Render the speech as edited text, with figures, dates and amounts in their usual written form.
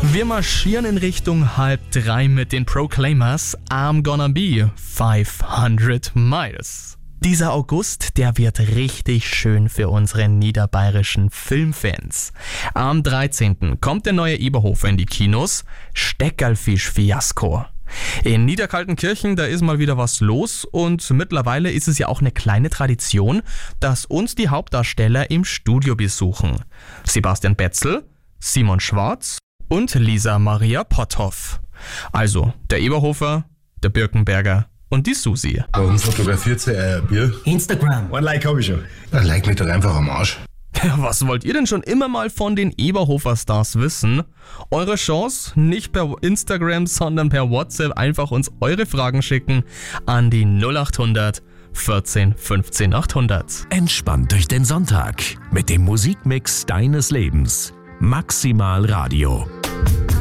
Wir marschieren in Richtung 2:30 mit den Proclaimers I'm Gonna Be 500 Miles. Dieser August, der wird richtig schön für unsere niederbayerischen Filmfans. Am 13. kommt der neue Eberhofer in die Kinos, Steckerlfisch-Fiasko. In Niederkaltenkirchen, da ist mal wieder was los und mittlerweile ist es ja auch eine kleine Tradition, dass uns die Hauptdarsteller im Studio besuchen. Sebastian Betzel, Simon Schwarz und Lisa Maria Potthoff. Also der Eberhofer, der Birkenberger und die Susi. Warum fotografiert sie ein Bier? Instagram. Ein Like hab ich schon. Dann like mich doch einfach am Arsch. Ja, was wollt ihr denn schon immer mal von den Eberhofer-Stars wissen? Eure Chance, nicht per Instagram, sondern per WhatsApp einfach uns eure Fragen schicken an die 0800 14 15 800. Entspannt durch den Sonntag mit dem Musikmix deines Lebens. Maximal Radio.